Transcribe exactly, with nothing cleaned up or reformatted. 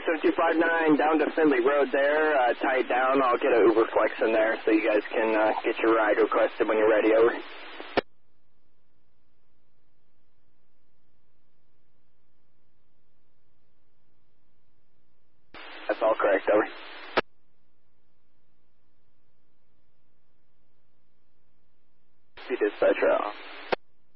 seven two five nine down to Finley Road there, uh, tie it down. I'll get an Uber Flex in there so you guys can uh, get your ride requested when you're ready, over. That's all correct, over. See dispatcher out.